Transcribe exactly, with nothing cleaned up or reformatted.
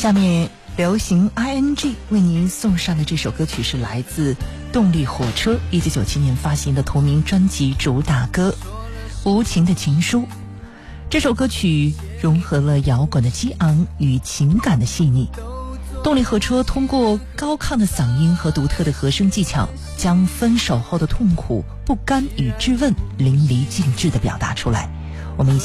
下面流行 I N G 为您送上的这首歌曲是来自动力火车一九九七年发行的同名专辑主打歌《无情的情书》。这首歌曲融合了摇滚的激昂与情感的细腻，动力火车通过高亢的嗓音和独特的和声技巧，将分手后的痛苦、不甘与质问淋漓尽致地表达出来。我们一起